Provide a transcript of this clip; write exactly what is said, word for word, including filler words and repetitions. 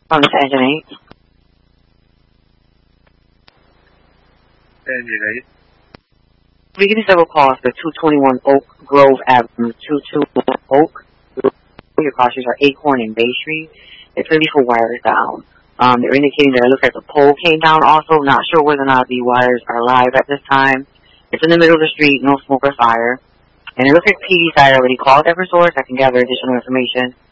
On the engine eight. Engine eight. We give you several calls for two twenty-one Oak Grove Avenue, two twenty-one Oak. Your crossers are Acorn and Bay Street. It's going to be for wires down. Um, they're indicating that it looks like the pole came down also. Not sure whether or not the wires are live at this time. It's in the middle of the street, no smoke or fire. And it looks like P D side already called Eversource. I can gather additional information.